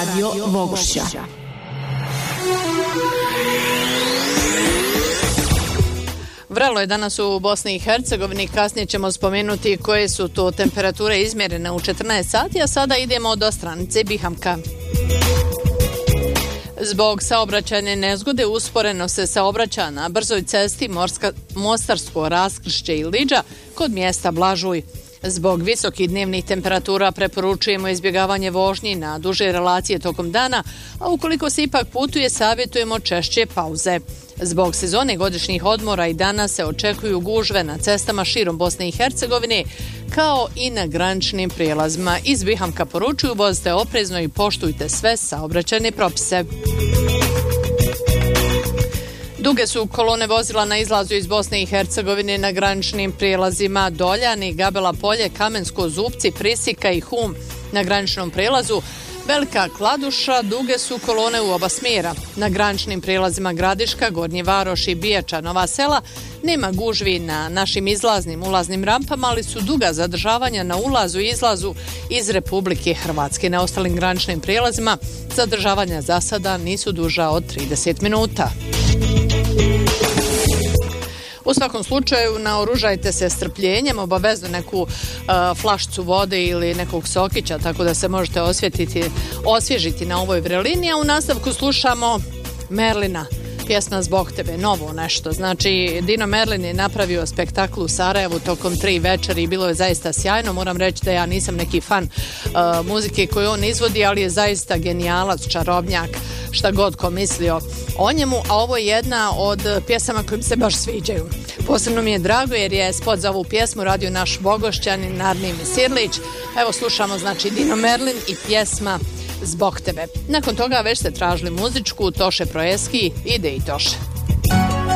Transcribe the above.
Radio Vogošća. Vrelo je danas u Bosni i Hercegovini, kasnije ćemo spomenuti koje su to temperature izmjerene u 14 sati, a sada idemo do stranice Bihamka. Zbog saobraćajne nezgode usporeno se saobraća na brzoj cesti Mostarsko raskršće i Liđa kod mjesta Blažuj. Zbog visokih dnevnih temperatura preporučujemo izbjegavanje vožnji na duže relacije tokom dana, a ukoliko se ipak putuje, savjetujemo češće pauze. Zbog sezone godišnjih odmora i danas se očekuju gužve na cestama širom Bosne i Hercegovine, kao i na graničnim prijelazima. Iz Bihamka poručuju: vozite oprezno i poštujte sve saobraćajne propise. Duge su kolone vozila na izlazu iz Bosne i Hercegovine na graničnim prijelazima Doljani, Gabela Polje, Kamensko, Zupci, Prisika i Hum. Na graničnom prijelazu Velika Kladuša duge su kolone u oba smjera. Na graničnim prijelazima Gradiška, Gornji Varoš i Bijača, Nova Sela nema gužvi na našim izlaznim ulaznim rampama, ali su duga zadržavanja na ulazu i izlazu iz Republike Hrvatske. Na ostalim graničnim prijelazima zadržavanja za sada nisu duža od 30 minuta. U svakom slučaju naoružajte se strpljenjem, obavezno neku flašicu vode ili nekog sokića, tako da se možete osvježiti na ovoj vrelini, a u nastavku slušamo Merlina, pjesma Zbog tebe, novo nešto. Znači, Dino Merlin je napravio spektakl u Sarajevu tokom 3 večeri i bilo je zaista sjajno. Moram reći da ja nisam neki fan muzike koju on izvodi, ali je zaista genijalac, čarobnjak, šta god ko mislio o njemu, a ovo je jedna od pjesama koje mi se baš sviđaju. Posebno mi je drago jer je spot za ovu pjesmu radio naš Bogošćanin Narnim Sirlić. Evo slušamo znači Dino Merlin i pjesma Zbog tebe. Nakon toga već ste tražili muzičku, Toše Proeski, ide i Toše.